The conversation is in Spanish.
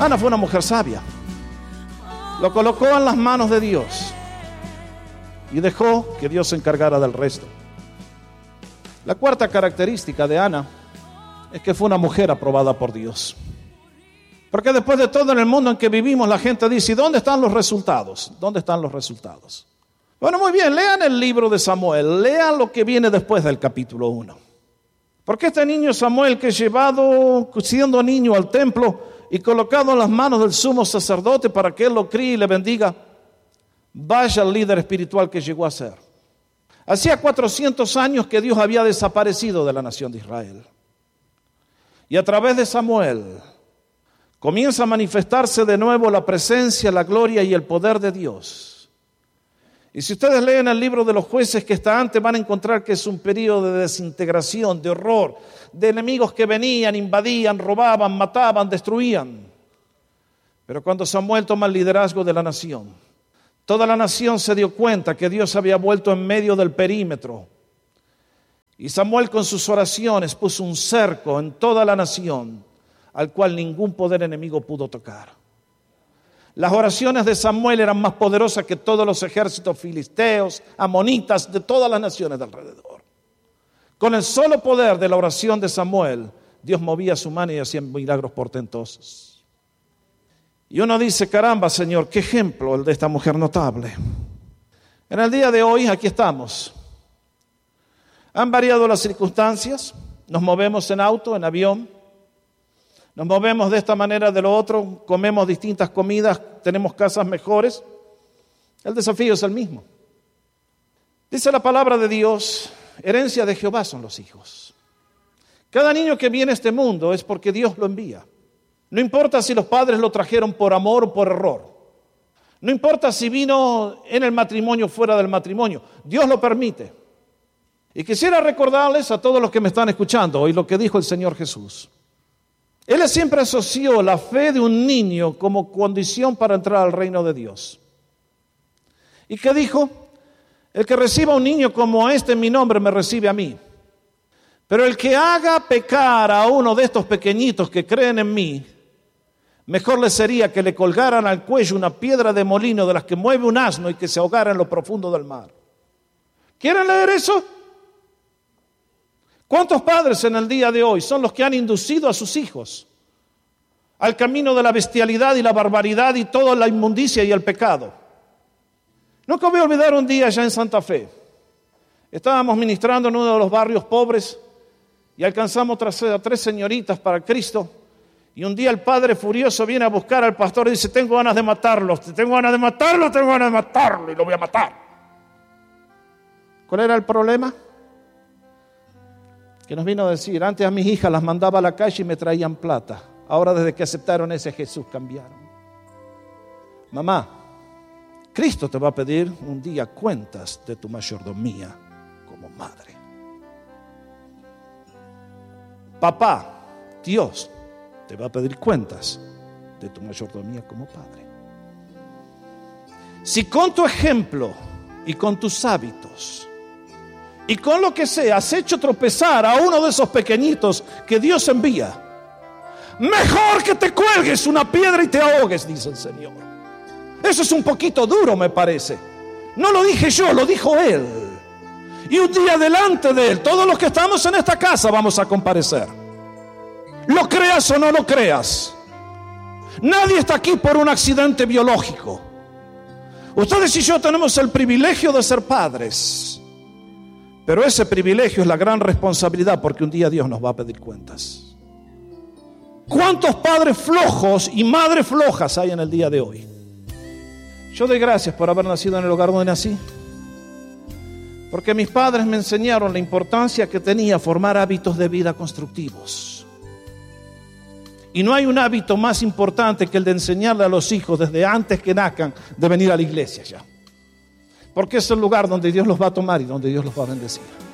Ana fue una mujer sabia. Lo colocó en las manos de Dios y dejó que Dios se encargara del resto. La cuarta característica de Ana es que fue una mujer aprobada por Dios. Porque después de todo, en el mundo en que vivimos, la gente dice: ¿y dónde están los resultados? ¿Dónde están los resultados? Bueno, muy bien, lean el libro de Samuel, lean lo que viene después del capítulo 1. Porque este niño Samuel, que es llevado siendo niño al templo y colocado en las manos del sumo sacerdote para que él lo críe y le bendiga, vaya el líder espiritual que llegó a ser. Hacía 400 años que Dios había desaparecido de la nación de Israel. Y a través de Samuel comienza a manifestarse de nuevo la presencia, la gloria y el poder de Dios. Y si ustedes leen el libro de los jueces que está antes, van a encontrar que es un periodo de desintegración, de horror, de enemigos que venían, invadían, robaban, mataban, destruían. Pero cuando Samuel toma el liderazgo de la nación, toda la nación se dio cuenta que Dios había vuelto en medio del perímetro. Y Samuel con sus oraciones puso un cerco en toda la nación, al cual ningún poder enemigo pudo tocar. Las oraciones de Samuel eran más poderosas que todos los ejércitos filisteos, amonitas, de todas las naciones de alrededor. Con el solo poder de la oración de Samuel, Dios movía su mano y hacía milagros portentosos. Y uno dice: caramba, Señor, qué ejemplo el de esta mujer notable. En el día de hoy, aquí estamos. Han variado las circunstancias, nos movemos en auto, en avión, nos movemos de esta manera, de lo otro, comemos distintas comidas, tenemos casas mejores. El desafío es el mismo. Dice la palabra de Dios: herencia de Jehová son los hijos. Cada niño que viene a este mundo es porque Dios lo envía. No importa si los padres lo trajeron por amor o por error. No importa si vino en el matrimonio o fuera del matrimonio. Dios lo permite. Y quisiera recordarles a todos los que me están escuchando hoy lo que dijo el Señor Jesús. Él siempre asoció la fe de un niño como condición para entrar al reino de Dios. ¿Y qué dijo? El que reciba un niño como este en mi nombre me recibe a mí. Pero el que haga pecar a uno de estos pequeñitos que creen en mí, mejor le sería que le colgaran al cuello una piedra de molino de las que mueve un asno y que se ahogara en lo profundo del mar. ¿Quieren leer eso? ¿Cuántos padres en el día de hoy son los que han inducido a sus hijos al camino de la bestialidad y la barbaridad y toda la inmundicia y el pecado? Nunca voy a olvidar un día allá en Santa Fe. Estábamos ministrando en uno de los barrios pobres y alcanzamos a 3 señoritas para Cristo. Y un día el padre furioso viene a buscar al pastor y dice: tengo ganas de matarlo, tengo ganas de matarlo y lo voy a matar. ¿Cuál era el problema? Que nos vino a decir: antes a mis hijas las mandaba a la calle y me traían plata. Ahora desde que aceptaron ese Jesús cambiaron. Mamá, Cristo te va a pedir un día cuentas de tu mayordomía como madre. Papá, Dios te va a pedir cuentas de tu mayordomía como padre. Si con tu ejemplo y con tus hábitos y con lo que sea has hecho tropezar a uno de esos pequeñitos que Dios envía, mejor que te cuelgues una piedra y te ahogues, dice el Señor. Eso es un poquito duro, me parece. No lo dije yo, lo dijo Él. Y un día delante de Él, todos los que estamos en esta casa vamos a comparecer. Lo creas o no lo creas. Nadie está aquí por un accidente biológico. Ustedes y yo tenemos el privilegio de ser padres. Pero ese privilegio es la gran responsabilidad, porque un día Dios nos va a pedir cuentas. ¿Cuántos padres flojos y madres flojas hay en el día de hoy? Yo doy gracias por haber nacido en el hogar donde nací, porque mis padres me enseñaron la importancia que tenía formar hábitos de vida constructivos. Y no hay un hábito más importante que el de enseñarle a los hijos desde antes que nazcan de venir a la iglesia ya. Porque es el lugar donde Dios los va a tomar y donde Dios los va a bendecir.